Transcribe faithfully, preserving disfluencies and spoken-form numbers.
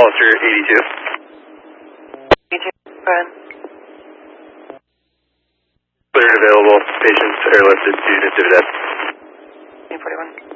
Foster eighty-two. eighty-two, go ahead. Clear and available. Patients airlifted to Natividad. eight forty-one.